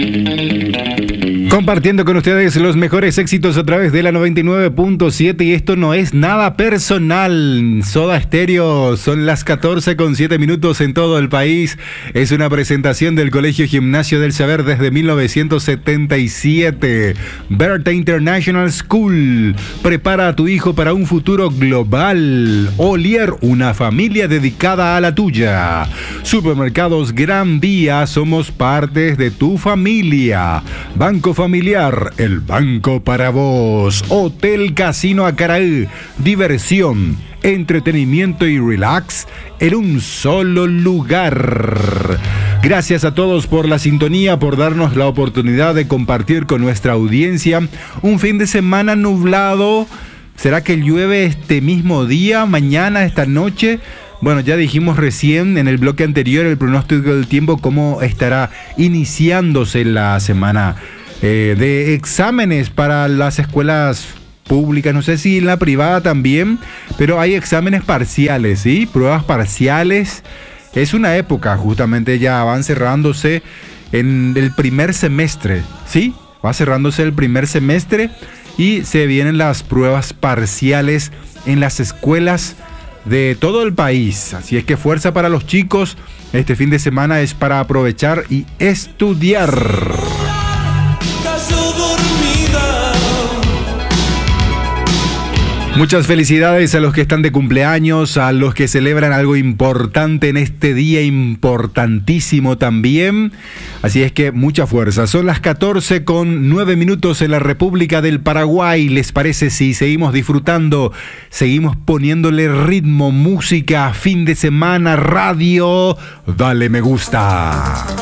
Compartiendo con ustedes los mejores éxitos a través de la 99.7 y esto no es nada personal. Soda Stereo, son las 14:07 en todo el país. Es una presentación del Colegio Gimnasio del Saber desde 1977. Berta International School, prepara a tu hijo para un futuro global. Olier, una familia dedicada a la tuya. Supermercados Gran Vía, somos partes de tu familia. Banco Familiar, el banco para vos. Hotel Casino Acaraí, diversión, entretenimiento y relax en un solo lugar. Gracias a todos por la sintonía, por darnos la oportunidad de compartir con nuestra audiencia un fin de semana nublado. ¿Será que llueve este mismo día, mañana, esta noche? Bueno, ya dijimos recién en el bloque anterior el pronóstico del tiempo, cómo estará iniciándose la semana de exámenes para las escuelas públicas, no sé si en la privada también, pero hay exámenes parciales, ¿sí? Pruebas parciales. Es una época, justamente ya van cerrándose en el primer semestre, ¿sí? Va cerrándose el primer semestre y se vienen las pruebas parciales en las escuelas de todo el país. Así es que fuerza para los chicos. Este fin de semana es para aprovechar y estudiar. Muchas felicidades a los que están de cumpleaños, a los que celebran algo importante en este día importantísimo también. Así es que mucha fuerza. Son las 14:09 en la República del Paraguay. ¿Les parece si seguimos disfrutando? Seguimos poniéndole ritmo, música, fin de semana, radio. Dale me gusta.